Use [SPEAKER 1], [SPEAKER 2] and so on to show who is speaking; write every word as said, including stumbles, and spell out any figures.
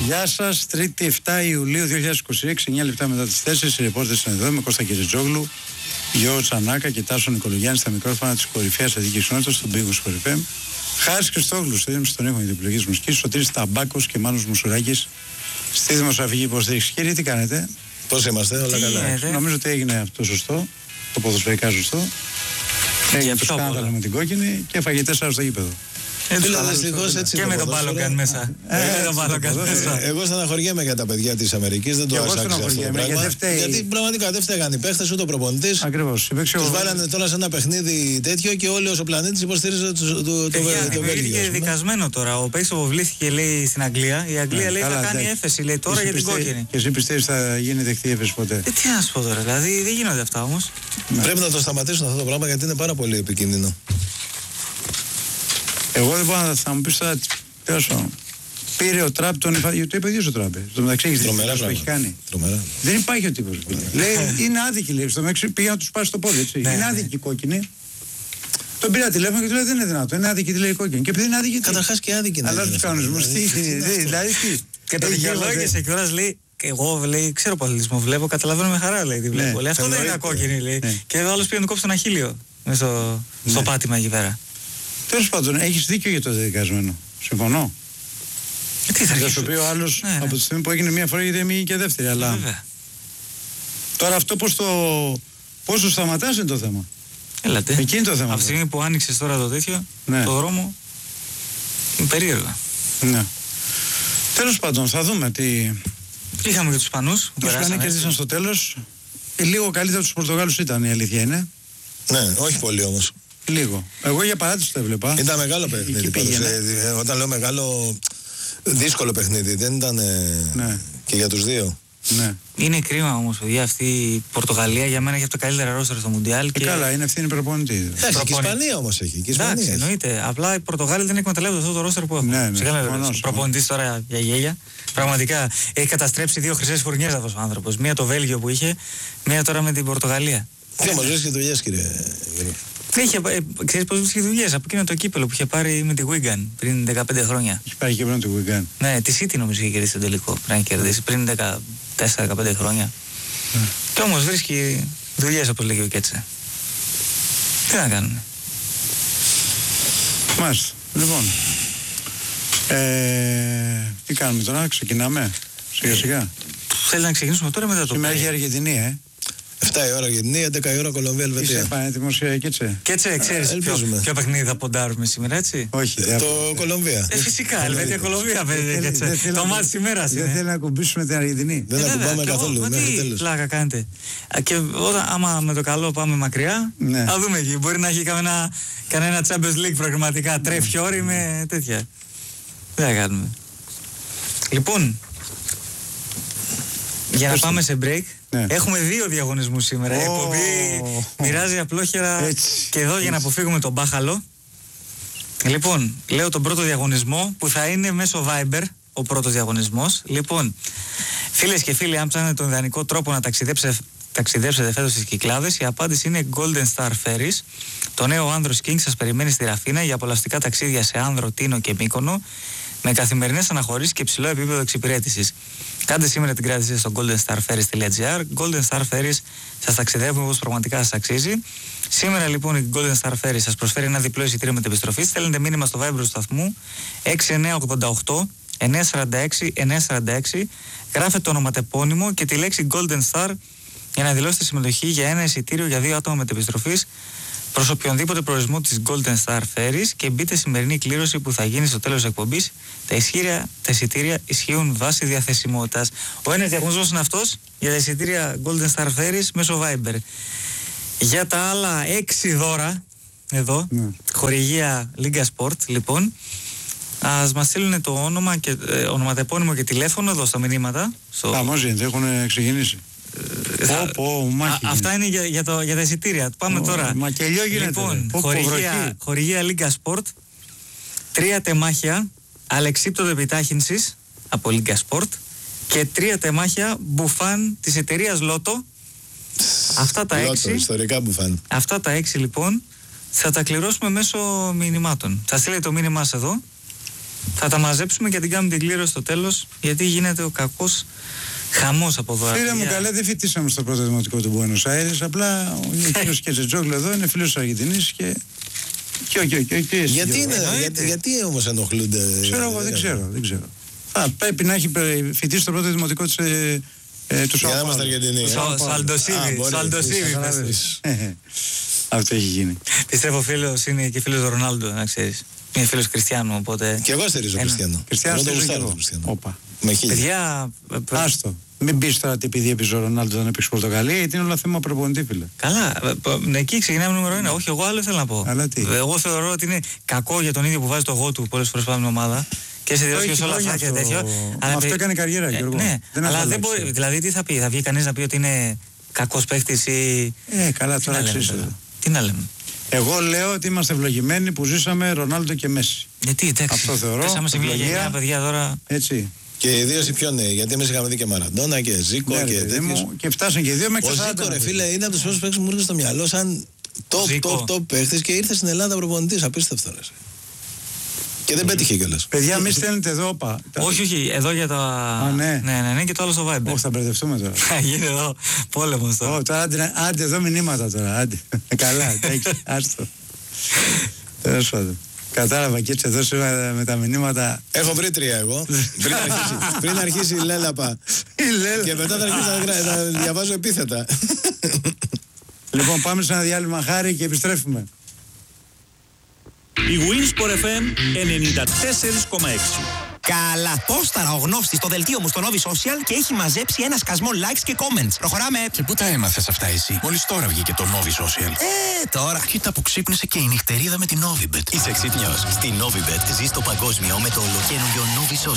[SPEAKER 1] Γεια σας, Τρίτη επτά Ιουλίου δύο χιλιάδες είκοσι έξι, εννιά λεπτά μετά τις τέσσερις. Οι ρεπόρτες είναι εδώ με Κώστα Κυριτζόγλου, Γιώργο Τσανάκα και Τάσο Νικολογιάννη στα μικρόφωνα της κορυφαίας εθνικής κοινότητας, στον Big Wings εφ εμ. Χάρης Χριστόγλου, στέλνουμε στον ήχο για την επιλογή μουσικής. Σωτήρης Ταμπάκος και Μάνος Μουσουράκης στη δημοσιογραφική υποστήριξη. Κύριε, τι κάνετε?
[SPEAKER 2] Πώς είμαστε, όλα καλά?
[SPEAKER 1] Νομίζω ότι έγινε αυτό σωστό, το ποδοσφαιρικά σωστό. Έγινε το σκάνδαλο με την κόκκινη και έφαγε τέσσερα στο γήπεδο.
[SPEAKER 2] Έτσι
[SPEAKER 3] και με τον Μπάλοκαν μέσα.
[SPEAKER 2] Εγώ στεναχωριέμαι για τα παιδιά της Αμερικής, δεν το άξιζε αυτό το πράγμα. Γιατί πραγματικά δεν φταίγαν οι παίχτες ούτε ο προπονητής.
[SPEAKER 1] Ακριβώς.
[SPEAKER 2] Τους βάλανε τώρα σε ένα παιχνίδι τέτοιο και όλοι ο πλανήτης υποστήριζε το Βέλγιο.
[SPEAKER 3] Είναι δικασμένο τώρα. Ο παίκτης αποβλήθηκε, λέει, στην Αγγλία. Η Αγγλία λέει θα κάνει έφεση, λέει τώρα για την κόκκινη.
[SPEAKER 1] Και εσύ πιστεύεις θα γίνει δεκτή έφεση ποτέ?
[SPEAKER 3] Τι να σου πω τώρα, δηλαδή δεν γίνονται αυτά όμως.
[SPEAKER 2] Πρέπει να το σταματήσουν αυτό το πράγμα γιατί είναι πάρα πολύ επικίνδυνο.
[SPEAKER 1] Εγώ δεν μπορώ να θα μου πεις τώρα, τέλος, πήρε ο Τραπ τον υφα... το είπε ίδιος ο Τραπ. Στο μεταξύ έχεις δει που έχει κάνει.
[SPEAKER 2] Τρομερά.
[SPEAKER 1] Δεν υπάρχει ο τύπος. Λέει, είναι άδικη, λέει. Στο μεταξύ πήγε να του σπάσει το πόδι, έτσι. Είναι άδικη η κόκκινη. Τον πήρα τηλέφωνο και του λέει δεν είναι δυνατό. Είναι άδικη, τη λέει η κόκκινη. Και επειδή είναι άδικη.
[SPEAKER 2] Καταρχάς και άδικη είναι.
[SPEAKER 1] Αλλά τους κανονισμούς. Δηλαδή τι.
[SPEAKER 3] Και το δικαιολόγησε και ώρας λέει. Εγώ λέει, ξέρω πολιτισμό, βλέπω, καταλαβαίνω με χαρά λέει. Βλέπω. Λέει, αυτό δεν είναι κόκκινη, λέει. Και ο άλλος πήγε να κόψει τον αχίλιο στο πάτημα εκεί πέρα.
[SPEAKER 1] Τέλος πάντων, έχεις δίκιο για το δεδικασμένο. Συμφωνώ.
[SPEAKER 3] Ε, τι θα
[SPEAKER 1] θα σου πει ο άλλος ναι, ναι. από τη στιγμή που έγινε μία φορά γιατί δεν μείνει και δεύτερη. Αλλά βέβαια. Τώρα αυτό πώς το. Πώς το σταματάς είναι το θέμα.
[SPEAKER 3] Έλατε.
[SPEAKER 1] Εκεί είναι το θέμα.
[SPEAKER 3] Από τη στιγμή που άνοιξες τώρα το τέτοιο, ναι. το δρόμο. Είναι περίεργο.
[SPEAKER 1] Ναι. Τέλος πάντων, θα δούμε τι.
[SPEAKER 3] Είχαμε και τους Ισπανούς.
[SPEAKER 1] Τους Ισπανοί κέρδισαν στο τέλος. Ε, λίγο καλύτερα τους Πορτογάλους ήταν, η αλήθεια είναι.
[SPEAKER 2] Ναι, όχι πολύ όμως.
[SPEAKER 1] Λίγο. Εγώ για παράτηση το έβλεπα.
[SPEAKER 2] Ήταν μεγάλο παιχνίδι. Ε, όταν λέω μεγάλο, δύσκολο παιχνίδι. Δεν ήταν ναι. και για τους δύο.
[SPEAKER 1] Ναι.
[SPEAKER 3] Είναι κρίμα όμως, παιδιά, αυτή η Πορτογαλία για μένα έχει από τα καλύτερα ρόστερ στο Μουντιάλ.
[SPEAKER 1] Και... καλά, είναι ευθύνη προπονητή.
[SPEAKER 2] Εντάξει, και η Ισπανία όμως έχει. Και η Ισπανία
[SPEAKER 3] εντάξει, εννοείται. Απλά οι Πορτογάλοι δεν εκμεταλλεύονται αυτό το ρόστερ που έχουν.
[SPEAKER 1] Ναι, ναι.
[SPEAKER 3] Προπονητής τώρα για γέλια. Πραγματικά έχει καταστρέψει δύο χρυσές φουρνιές αυτός ο άνθρωπος. Μία το Βέλγιο που είχε, μία τώρα με την Πορτογαλία.
[SPEAKER 2] Τι όμως βρίσκει δουλειές, κύριε.
[SPEAKER 3] Είχε, ξέρεις πώς βρίσκει δουλειές από εκείνο το κύπελο που είχε πάρει με τη Wigan πριν δεκαπέντε χρόνια.
[SPEAKER 1] Είχε πάρει και πριν τη Wigan.
[SPEAKER 3] Ναι, τη City νομίζω είχε κερδίσει το τελικό. Πρέπει να κερδίσει πριν δεκατέσσερα δεκαπέντε χρόνια. Mm. Και όμως βρίσκει δουλειές όπως λέγει ο Κέτσε. Τι να κάνουμε.
[SPEAKER 1] Μάλιστα. Λοιπόν. Ε, τι κάνουμε τώρα, ξεκινάμε. Σιγά σιγά.
[SPEAKER 3] Θέλει να ξεκινήσουμε τώρα μετά το.
[SPEAKER 1] Σήμερα έχει Αργεντινή, ε.
[SPEAKER 2] εφτά η ώρα Αργεντινή, έντεκα η ώρα Κολομβία, Ελβετία.
[SPEAKER 1] Είσαι πανέτοιμος, Κέτσε.
[SPEAKER 3] Κέτσε, ξέρεις ποιο, ποιο παιχνίδι θα ποντάρουμε σήμερα, έτσι?
[SPEAKER 1] Όχι.
[SPEAKER 2] Ε, το Κολομβία.
[SPEAKER 3] Ε, φυσικά, Ελβετία Κολομβία, παιδί, Κέτσε. Το μάτς ημέρας είναι.
[SPEAKER 1] Δεν θέλει να ακουμπήσουμε την Αργεντινή.
[SPEAKER 2] Δεν ακουμπάμε καθόλου.
[SPEAKER 3] Τι πλάκα κάνετε. Και όταν, άμα με το καλό πάμε μακριά, θα δούμε εκεί. Μπορεί να έχει κανένα Champions League προγραμματικά τρέφιόρι με τέτοια. Δεν θα κάνουμε. Λοιπόν, για να πάμε σε break. Ναι. Έχουμε δύο διαγωνισμούς σήμερα. Oh. Η εκπομπή μοιράζει απλόχερα έτσι, και εδώ έτσι. Για να αποφύγουμε τον μπάχαλο. Λοιπόν, λέω τον πρώτο διαγωνισμό που θα είναι μέσω Viber. Ο πρώτος διαγωνισμός. Λοιπόν, φίλες και φίλοι, αν ψάχνετε τον ιδανικό τρόπο να ταξιδέψετε, ταξιδέψετε φέτος στις Κυκλάδες, η απάντηση είναι Golden Star Ferries. Το νέο Άνδρος King σας περιμένει στη Ραφίνα για απολαυστικά ταξίδια σε Άνδρο, Τίνο και Μύκονο, με καθημερινές αναχωρήσεις και ψηλό επίπεδο εξυπηρέτησης. Κάντε σήμερα την κράτηση στο golden star ferries dot gr. Golden Star Ferries σας ταξιδεύουμε όπως πραγματικά σας αξίζει. Σήμερα λοιπόν η Golden Star Ferries σας προσφέρει ένα διπλό εισιτήριο με την επιστροφή. Στέλνετε μήνυμα στο Viber του σταθμού έξι εννιά οκτώ οκτώ εννιά τέσσερα έξι εννιά τέσσερα έξι. Γράφετε το ονοματεπώνυμο και τη λέξη Golden Star για να δηλώσετε συμμετοχή για ένα εισιτήριο για δύο άτομα μετεπιστροφής προς οποιονδήποτε προορισμό της Golden Star Ferries και μπείτε σημερινή κλήρωση που θα γίνει στο τέλος της εκπομπής. Τα, ισχύρια, τα εισιτήρια ισχύουν βάσει διαθεσιμότητας. Ο ένας διαγωνισμός είναι αυτός για τα εισιτήρια Golden Star Ferries μέσω Viber. Για τα άλλα έξι δώρα, εδώ, mm. χορηγία Λίγκα Sport, λοιπόν, ας μας στείλουν το όνομα και, ε, ονοματεπώνυμο και τηλέφωνο εδώ στα μηνύματα. Στο...
[SPEAKER 1] Αμώς δεν έχουν ξεκινήσει.
[SPEAKER 3] Θα... Πω, πω, Α, αυτά είναι για, για, το, για τα εισιτήρια. Πάμε oh, τώρα.
[SPEAKER 1] Μακελιό γίνεται.
[SPEAKER 3] Λοιπόν, πω, χορηγία, χορηγία Λίγκα Sport, τρία τεμάχια αλεξίπτωτο επιτάχυνσης από Λίγκα Sport και τρία τεμάχια μπουφάν της εταιρείας Λότο. Αυτά τα
[SPEAKER 2] Λότο,
[SPEAKER 3] έξι.
[SPEAKER 2] ιστορικά μπουφάν.
[SPEAKER 3] Αυτά τα έξι λοιπόν θα τα κληρώσουμε μέσω μηνυμάτων. Θα στείλετε το μήνυμά σας εδώ Θα τα μαζέψουμε και την κάνουμε την κλήρωση στο τέλος, γιατί γίνεται ο κακός χαμός από εδώ.
[SPEAKER 1] Φίλε μου, καλά, δεν φοιτήσαμε στο πρώτο δημοτικό του Μπουένος Άιρες. Απλά ο φίλος Κετζετζόγλου εδώ είναι φίλος της Αργεντινής και. Και, και, και, και
[SPEAKER 2] γιατί, είναι, γιατί, γιατί όμως ενοχλούνται?
[SPEAKER 1] Ξέρω εγώ, δεν ξέρω. Δεν ξέρω. Α, πρέπει να έχει φοιτήσει στο πρώτο δημοτικό της. Ε, ε, του
[SPEAKER 2] για να είμαστε Αργεντινοί.
[SPEAKER 3] Σαλντοσίβι.
[SPEAKER 1] Αυτό έχει γίνει.
[SPEAKER 3] Πιστεύω φίλος είναι και φίλος Ρονάλντο, να ξέρεις. Είναι φίλος Κριστιανού, οπότε.
[SPEAKER 2] Και εγώ στηρίζω Κριστιανό.
[SPEAKER 1] Κριστιανό στηρίζω και εγώ.
[SPEAKER 2] Όπα. Με χίλια.
[SPEAKER 3] Παιδιά.
[SPEAKER 1] Άστο. Μην πεις τώρα ότι επειδή έπαιζε ο Ρονάλντο δεν έπαιξε Πορτογαλία, γιατί είναι όλα θέμα προπονητή, φίλε.
[SPEAKER 3] Καλά. Εκεί ξεκινάμε νούμερο ένα. Όχι, εγώ άλλο θέλω να πω.
[SPEAKER 1] Αλλά τι.
[SPEAKER 3] Εγώ θεωρώ ότι είναι κακό για τον ίδιο που βάζει το εγώ του πολλές φορές πάνω στην ομάδα. Και σε διότι όλα αυτά και τέτοιο.
[SPEAKER 1] Αυτό έκανε καριέρα, Γιώργο.
[SPEAKER 3] Ναι, αλλά δεν μπορεί. Δηλαδή, τι θα πει, θα βγει κανείς να πει ότι είναι κακός παίκτης ή.
[SPEAKER 1] Ε, καλά, τώρα ξέρεις.
[SPEAKER 3] Τι να λέμε.
[SPEAKER 1] Εγώ λέω ότι είμαστε ευλογημένοι που ζήσαμε Ρονάλντο και Μέση.
[SPEAKER 3] Γιατί, εντάξει.
[SPEAKER 1] Αυτό θεωρώ.
[SPEAKER 3] Πέσαμε σε μια γενιά, παιδιά τώρα.
[SPEAKER 1] Έτσι.
[SPEAKER 2] Και οι δύο οι πιο νέοι, γιατί εμείς είχαμε δει και Μαραντόνα και Ζίκο
[SPEAKER 1] ναι,
[SPEAKER 2] και τέτοιους.
[SPEAKER 1] Και φτάσαν και οι δύο με
[SPEAKER 2] Ο Ζίκο, ρε φίλε, είναι από τους πρώτους παίκτες που μου έρχεται στο μυαλό σαν top, top, top παίκτης και ήρθε στην Ελλάδα προπονητής. Απίστευτο, ρε. Και δεν πέτυχε κιόλας.
[SPEAKER 1] Παιδιά, μη στέλνετε εδώ, όπα.
[SPEAKER 3] Όχι, όχι, εδώ για τα.
[SPEAKER 1] Α, ναι.
[SPEAKER 3] Ναι, ναι, ναι, και το άλλο στο Viber.
[SPEAKER 1] Όχι, θα μπερδευτούμε τώρα.
[SPEAKER 3] Θα γίνει εδώ πόλεμος τώρα.
[SPEAKER 1] Ω, τώρα άντε, άντε εδώ μηνύματα τώρα. Άντε. Καλά, εντάξει, άστο. Τέλος πάντων. Κατάλαβα και έτσι εδώ σήμερα με τα μηνύματα.
[SPEAKER 2] Έχω βρει τρία εγώ. πριν, αρχίσει, πριν αρχίσει η Λέλαπα.
[SPEAKER 1] Η Λέλαπα.
[SPEAKER 2] Και μετά θα αρχίσει να, να διαβάζω επίθετα.
[SPEAKER 1] Λοιπόν, πάμε σε ένα διάλειμμα, Χάρη, και επιστρέφουμε.
[SPEAKER 4] Η Winsport εφ εμ ενενήντα τέσσερα κόμμα έξι.
[SPEAKER 5] Καλά, πόσταρα ο γνώστης στο δελτίο μου στο Novi Social και έχει μαζέψει ένα σκασμό likes και comments. Προχωράμε.
[SPEAKER 6] Και πού τα έμαθες αυτά εσύ? Μόλις τώρα βγήκε το Novi Social.
[SPEAKER 5] Ε, τώρα.
[SPEAKER 6] Κοίτα που ξύπνησε και η νυχτερίδα με την Novibet.
[SPEAKER 7] Είσαι ξύπνιος. Στη Novibet ζεις το παγκόσμιο με το ολοκαίνουργιο Novi Social.